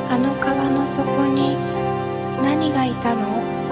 あの川の底に何がいたの？